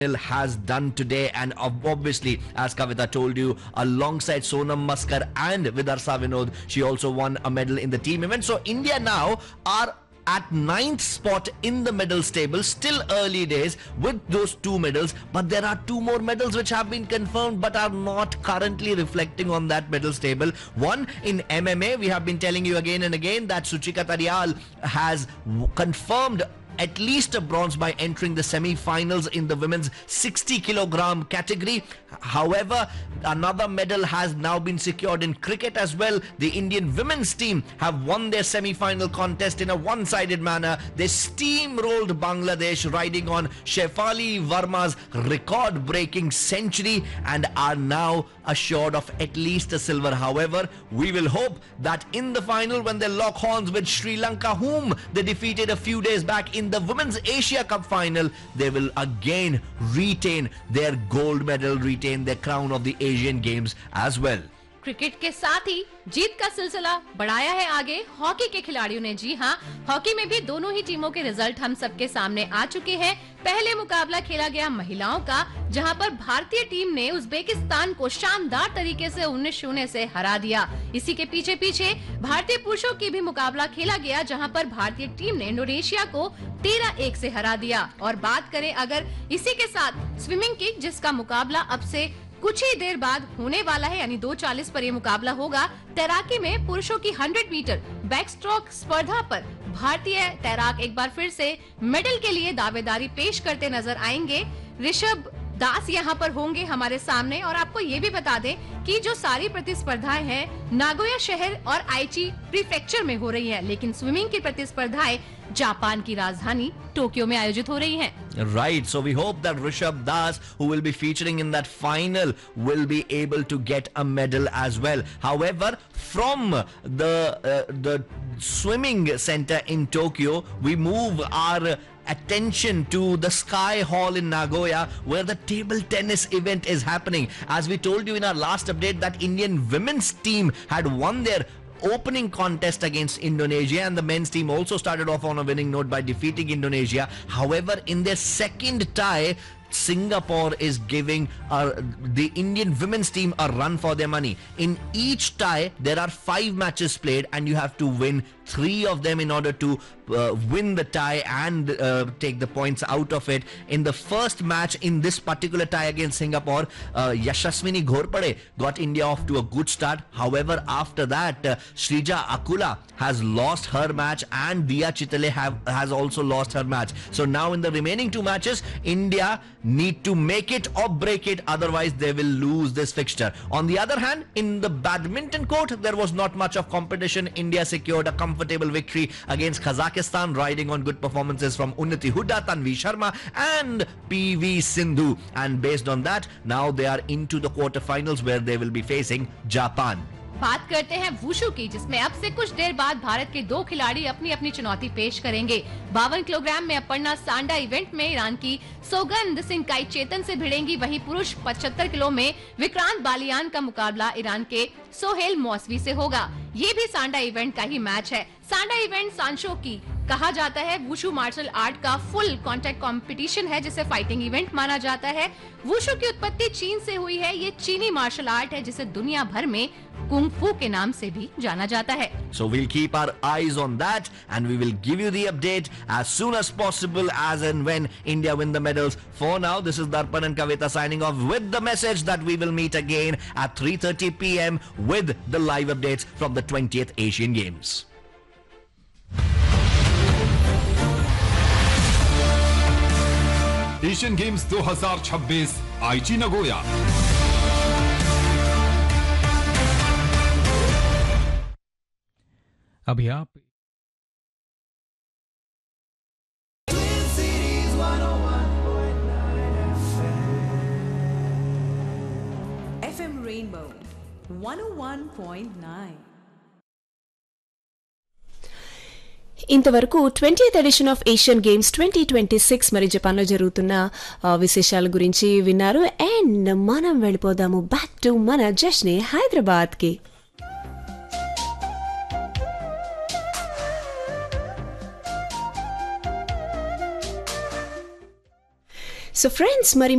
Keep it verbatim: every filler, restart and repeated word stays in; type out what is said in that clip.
has done today, and obviously, as Kavita told you, alongside Sonam Maskar and Vidarsa Vinod, she also won a medal in the team event. So India now are at ninth spot in the medals table. Still early days with those two medals, but there are two more medals which have been confirmed but are not currently reflecting on that medals table. One in M M A, we have been telling you again and again that Suchika Tarial has confirmed at least a bronze by entering the semi-finals in the women's sixty kilogram category. However, another medal has now been secured in cricket as well. The Indian women's team have won their semi-final contest in a one-sided manner. They steamrolled Bangladesh, riding on Shefali Verma's record-breaking century, and are now assured of at least a silver. However, we will hope that in the final, when they lock horns with Sri Lanka, whom they defeated a few days back in the Women's Asia Cup final, they will again retain their gold medal, retain their crown of the Asian Games as well. Cricket के साथ ही जीत का सिलसिला बढ़ाया है आगे hockey के खिलाड़ियों ने। जी हां, हॉकी में भी दोनों ही टीमों के रिजल्ट हम सबके सामने आ चुके हैं। पहले मुकाबला खेला गया महिलाओं का, जहां पर भारतीय टीम ने उज्बेकिस्तान को शानदार तरीके से उन्नीस शून्य से हरा दिया। इसी के पीछे पीछे भारतीय पुरुषों की भी मुकाबला खेला गया, जहां पर भारतीय टीम ने इंडोनेशिया को तेरह एक से हरा दिया। और बात करें अगर इसी के साथ स्विमिंग की, जिसका मुकाबला अब से कुछ ही देर बाद होने वाला है, यानी दो चालीस पर यह मुकाबला होगा। तैराकी में पुरुषों की सौ मीटर बैक स्ट्रोक स्पर्धा पर भारतीय तैराक एक बार फिर से मेडल के लिए दावेदारी पेश करते नजर आएंगे। ऋषभ दास यहाँ पर होंगे हमारे सामने। और आपको ये भी बता दें कि जो सारी प्रतिस्पर्धाएं हैं नागोया शहर और आइची प्रीफेक्चर में हो रही हैं, लेकिन स्विमिंग की प्रतिस्पर्धाएं जापान की राजधानी टोक्यो में आयोजित हो रही हैं। Right, so we hope that Rishabh Das, who will be featuring in that final, will be able to get a medal as well. However, from the uh, the swimming center in Tokyo, we move our attention to the Sky Hall in Nagoya, where the table tennis event is happening. As we told you in our last update, that Indian women's team had won their opening contest against Indonesia, and the men's team also started off on a winning note by defeating Indonesia. However, in their second tie, Singapore is giving uh, the Indian women's team a run for their money. In each tie, there are five matches played, and you have to win three of them in order to uh, win the tie and uh, take the points out of it. In the first match in this particular tie against Singapore, uh, Yashaswini Ghorpade got India off to a good start. However, after that, uh, Shrija Akula has lost her match, and Diya Chitale have, has also lost her match. So now in the remaining two matches, India need to make it or break it, otherwise they will lose this fixture. On the other hand, in the badminton court, there was not much of competition. India secured a comfortable victory against Kazakhstan, riding on good performances from Unnati Hooda, Tanvi Sharma and P V Sindhu. And based on that, now they are into the quarterfinals, where they will be facing Japan. बात करते हैं wushu की, जिसमें अब से कुछ देर बाद भारत के दो खिलाड़ी अपनी अपनी चुनौती पेश करेंगे। बावन किलोग्राम में अपर्णा सांडा इवेंट में ईरान की सौगंध सिंह काई चेतन से भिड़ेंगी। वहीं पुरुष पचहत्तर किलो में विक्रांत बालियान का मुकाबला ईरान के सोहेल मौसवी से होगा। ये भी सांडा इवेंट का ही मैच है। सांडा इवेंट सांशो की कहा जाता है। वुशु मार्शल आर्ट का फुल कांटेक्ट कंपटीशन है, जिसे फाइटिंग इवेंट माना जाता है। वुशु की उत्पत्ति चीन से हुई है। ये चीनी मार्शल आर्ट है, जिसे दुनिया भर में कुंग फू के नाम से भी जाना जाता है। So we'll keep our eyes on that, and we will give you the update as soon as possible, as and when India win the medals. For now, this is Darpan and Kavita signing off with the message that we will meet again at three thirty p m with the live updates from the twentieth Asian Games. Asian games दो हज़ार छब्बीस आईची Nagoya. अभी आप FM rainbow one oh one point nine. ఇంతవరకు twentieth edition of Asian games twenty twenty six మరి జపాన్లో జరుగుతున్న విశేషాల గురించి విన్నారు. అండ్ మనం వెళ్ళిపోదాము బ్యాక్ టు మన జష్నే హైదరాబాద్కి. సో ఫ్రెండ్స్ మరి